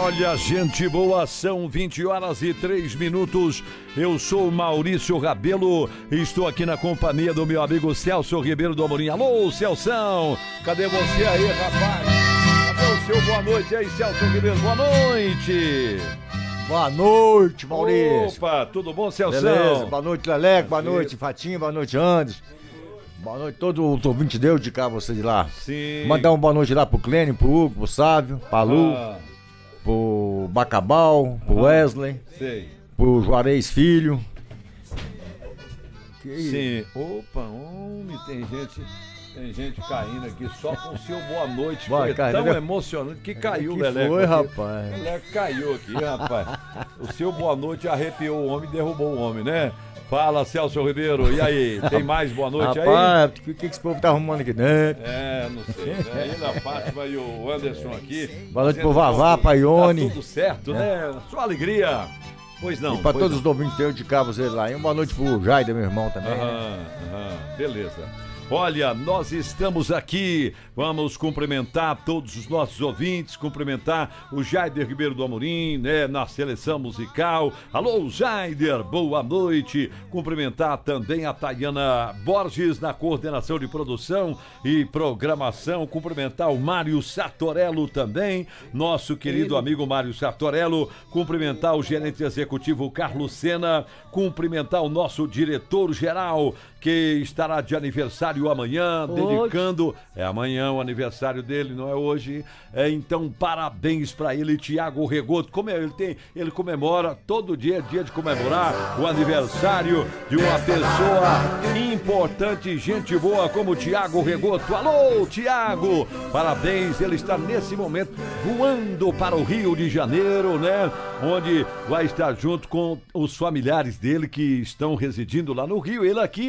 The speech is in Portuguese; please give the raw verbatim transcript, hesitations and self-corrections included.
Olha, gente boa, são vinte horas e três minutos. Eu sou Maurício Rabelo e estou aqui na companhia do meu amigo Celso Ribeiro do Amorim. Alô, Celção! Cadê você aí, rapaz? Cadê o seu boa noite aí, Celso Ribeiro? Boa noite! Boa noite, Maurício. Opa, tudo bom, Celção? Beleza, boa noite, Leleco, boa noite, Fatinho, boa noite, Anderson. Boa noite, todos os ouvintes Deus de cá, você de lá. Sim. Mandar uma boa noite lá pro Clênio, pro Hugo, pro Sávio, pra Lu, Ah. pro Bacabal, pro Wesley, Sei. pro Juarez Filho. Que Sim. Opa, homem, tem gente, tem gente caindo aqui só com o seu boa noite. Vai, Foi cara, tão né? emocionante que caiu que o Leleco. foi, aqui. rapaz? O Leleco caiu aqui, rapaz. O seu boa noite arrepiou o homem e derrubou o homem, né? Fala, Celso Ribeiro. E aí, tem mais boa noite aí? Rapaz, o que, que esse povo tá arrumando aqui dentro? É, não sei, né? Ele, a Fátima e o Anderson aqui. Boa noite pro fazendo Vavá, tudo- pra Ione. Tá tudo certo, né? Sua alegria. Pois não. E pra pois todos não. os ouvintes Deus de cá, você lá. E uma boa noite pro Jaida, meu irmão, também. né? Aham, aham, beleza. Olha, nós estamos aqui, vamos cumprimentar todos os nossos ouvintes, cumprimentar o Jaider Ribeiro do Amorim, né, na seleção musical. Alô, Jaider, boa noite. Cumprimentar também a Tayana Borges na coordenação de produção e programação. Cumprimentar o Mário Sartorello também, nosso querido amigo Mário Sartorello. Cumprimentar o gerente executivo Carlos Sena. Cumprimentar o nosso diretor-geral, que estará de aniversário amanhã, Hoje. dedicando... É amanhã o aniversário dele, não é hoje. É, então, parabéns para ele, Tiago Regoto. Como é, ele, tem, ele comemora, todo dia é dia de comemorar o aniversário de uma pessoa importante, gente boa como Tiago Regoto. Alô, Tiago! Parabéns, ele está nesse momento voando para o Rio de Janeiro, né? Onde vai estar junto com os familiares dele que estão residindo lá no Rio. Ele aqui